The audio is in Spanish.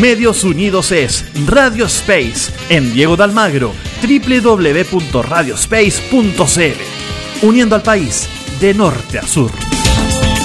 Medios Unidos es Radio Space en Diego de Almagro, www.radiospace.cl, uniendo al país de norte a sur.